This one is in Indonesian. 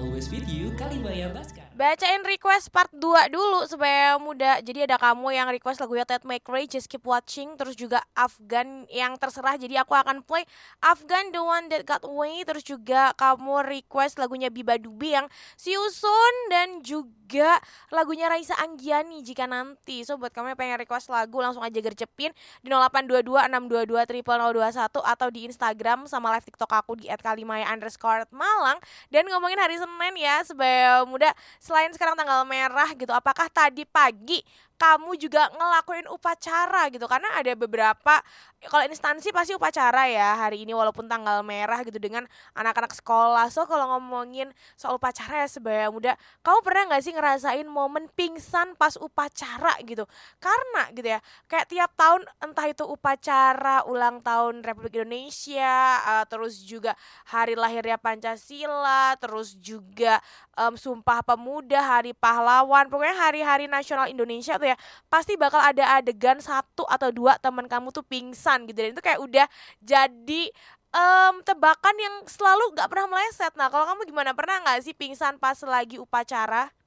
always with you, Kalimaya Baskar. Bacain request part 2 dulu supaya mudah. Jadi ada kamu yang request lagunya Ted McRae, Just Keep Watching. Terus juga Afgan yang terserah. Jadi aku akan play Afgan, The One That Got Away. Terus juga kamu request lagunya Biba Dubi yang See You Soon. Dan juga lagunya Raisa Anggiani Jika Nanti. So buat kamu yang pengen request lagu langsung aja gercepin di 0822 622 0021 atau di Instagram sama live TikTok aku di @kalimaya_malang. Dan ngomongin hari Senin ya supaya mudah. Selain sekarang tanggal merah gitu, apakah tadi pagi kamu juga ngelakuin upacara gitu? Karena ada beberapa, kalau instansi pasti upacara ya hari ini walaupun tanggal merah gitu dengan anak-anak sekolah. So kalau ngomongin soal upacara ya sebaya muda, kamu pernah gak sih ngerasain momen pingsan pas upacara gitu? Karena gitu ya, kayak tiap tahun entah itu upacara ulang tahun Republik Indonesia, terus juga hari lahirnya Pancasila, terus juga Sumpah Pemuda, Hari Pahlawan, pokoknya hari-hari nasional Indonesia tuh ya pasti bakal ada adegan 1 atau 2 teman kamu tuh pingsan gitu. Dan itu kayak udah jadi tebakan yang selalu gak pernah meleset. Nah kalau kamu gimana, pernah gak sih pingsan pas lagi upacara?